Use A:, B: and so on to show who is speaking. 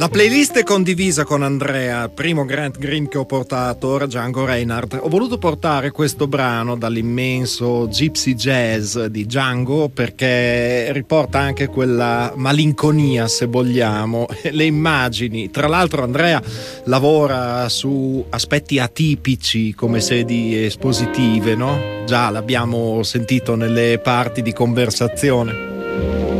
A: La playlist è condivisa con Andrea, primo Grant Green che ho portato, ora Django Reinhardt. Ho voluto portare questo brano dall'immenso Gypsy Jazz di Django perché riporta anche quella malinconia, se vogliamo, le immagini. Tra l'altro Andrea lavora su aspetti atipici come sedi espositive, no? Già l'abbiamo sentito nelle parti di conversazione.